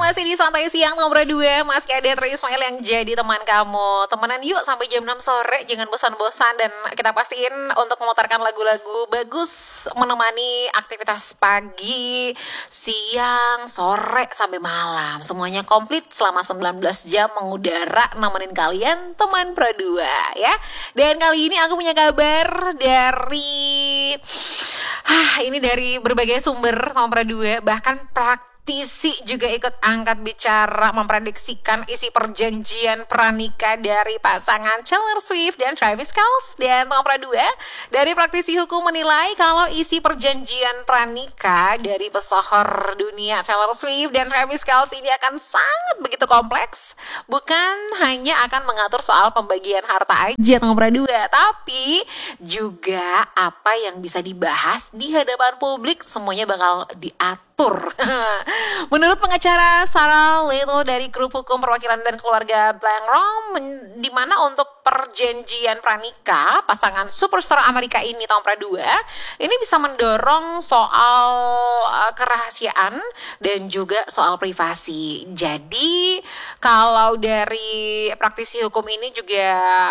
masih di Santai Siang nomor 2. Mas Kade Tri Ismail yang jadi teman kamu. Temenan yuk sampai jam 6 sore. Jangan bosan-bosan. Dan kita pastiin untuk memutarkan lagu-lagu bagus, menemani aktivitas pagi, siang, sore, sampai malam. Semuanya komplit selama 19 jam mengudara, nemenin kalian teman Pro 2 ya. Dan kali ini aku punya kabar dari ini dari berbagai sumber nomor 2, bahkan praktisi juga ikut angkat bicara memprediksikan isi perjanjian pranikah dari pasangan Taylor Swift dan Travis Kelce. Dan nomor 2, dari praktisi hukum menilai kalau isi perjanjian pranikah dari pesohor dunia Taylor Swift dan Travis Kelce ini akan sangat begitu kompleks, bukan hanya akan mengatur soal pembagian harta aja nomor 2, tapi juga apa yang bisa dibahas di hadapan publik, semuanya bakal diatur. Menurut pengacara Sarah Little dari grup hukum perwakilan dan keluarga Blank Rome, di mana untuk perjanjian pranikah pasangan superstar Amerika ini tahun pra-2 ini bisa mendorong soal kerahasiaan dan juga soal privasi. Jadi kalau dari praktisi hukum ini juga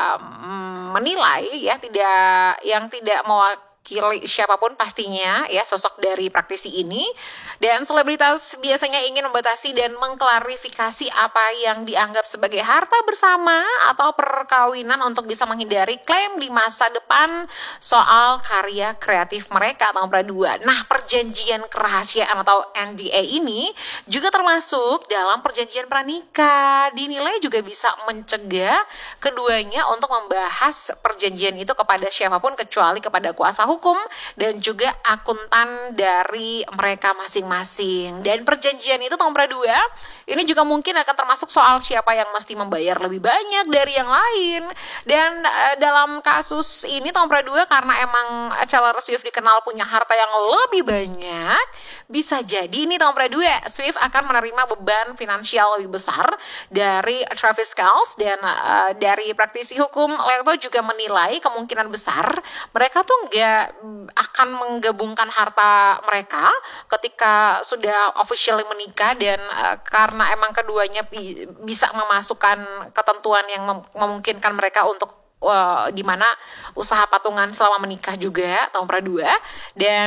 menilai ya tidak mewakili siapapun pastinya ya sosok dari praktisi ini, dan selebritas biasanya ingin membatasi dan mengklarifikasi apa yang dianggap sebagai harta bersama atau perkawinan untuk bisa menghindari klaim di masa depan soal karya kreatif mereka nomor 2. Nah, perjanjian kerahasiaan atau NDA ini juga termasuk dalam perjanjian pranikah. Dinilai juga bisa mencegah keduanya untuk membahas perjanjian itu kepada siapapun kecuali kepada kuasa hukum dan juga akuntan dari mereka masing-masing. Dan perjanjian itu nomor 2 ini juga mungkin akan termasuk soal siapa yang mesti membayar lebih banyak dari yang lain. Dan dalam kasus ini nomor 2, karena emang Taylor Swift dikenal punya harta yang lebih banyak, bisa jadi ini nomor 2 Swift akan menerima beban finansial lebih besar dari Travis Kelce. Dan dari praktisi hukum Leto juga menilai kemungkinan besar mereka tuh nggak akan menggabungkan harta mereka ketika sudah officially menikah, dan karena emang keduanya bisa memasukkan ketentuan yang memungkinkan mereka untuk di mana usaha patungan selama menikah juga nomor 2. Dan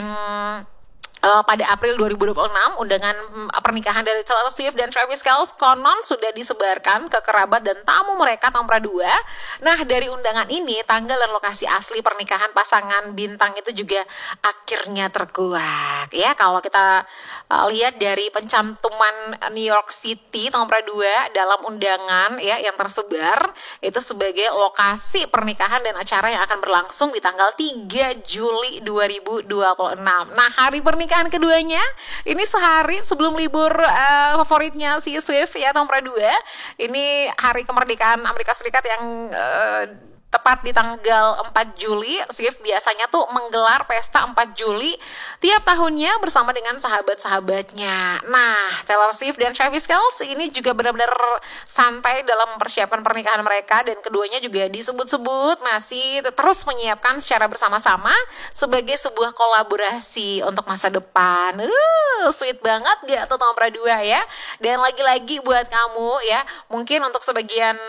pada April 2026, undangan pernikahan dari Taylor Swift dan Travis Kelce konon sudah disebarkan ke kerabat dan tamu mereka nomor 2. Nah, dari undangan ini, tanggal dan lokasi asli pernikahan pasangan bintang itu juga akhirnya terkuak. Ya, kalau kita lihat dari pencantuman New York City nomor 2 dalam undangan ya yang tersebar itu sebagai lokasi pernikahan dan acara yang akan berlangsung di tanggal 3 Juli 2026. Nah, hari pernikahan keduanya ini sehari sebelum libur favoritnya si Swift ya nomor 2. Ini hari kemerdekaan Amerika Serikat yang tepat di tanggal 4 Juli. Swift biasanya tuh menggelar pesta 4 Juli tiap tahunnya bersama dengan sahabat-sahabatnya. Nah, Taylor Swift dan Travis Kelce ini juga benar-benar santai dalam mempersiapkan pernikahan mereka, dan keduanya juga disebut-sebut masih terus menyiapkan secara bersama-sama sebagai sebuah kolaborasi untuk masa depan. Sweet banget gak tuh nomor 2 ya. Dan lagi-lagi buat kamu ya, mungkin untuk sebagian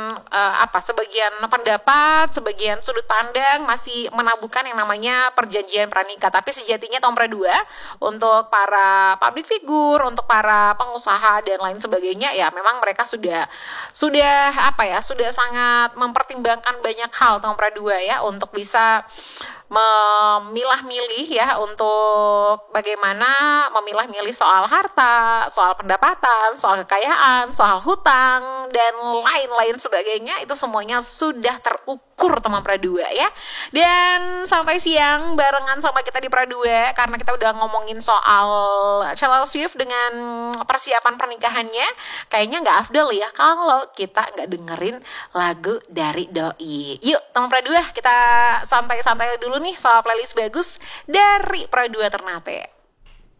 pendapat, sebagian sudut pandang masih menabuhkan yang namanya perjanjian pranikah. Tapi sejatinya nomor 2 untuk para public figure, untuk para pengusaha dan lain sebagainya ya memang mereka sudah sangat mempertimbangkan banyak hal nomor 2 ya untuk bisa memilah-milih ya, untuk bagaimana memilah-milih soal harta, soal pendapatan, soal kekayaan, soal hutang dan lain-lain sebagainya. Itu semuanya sudah terukur teman Pra2 ya. Dan sampai siang barengan sama kita di Pra2 karena kita udah ngomongin soal Taylor Swift dengan persiapan pernikahannya. Kayaknya gak afdol ya kalau kita gak dengerin lagu dari Doi. Yuk teman Pra2, kita santai-santai dulu nih soal playlist bagus dari Pra2 Ternate.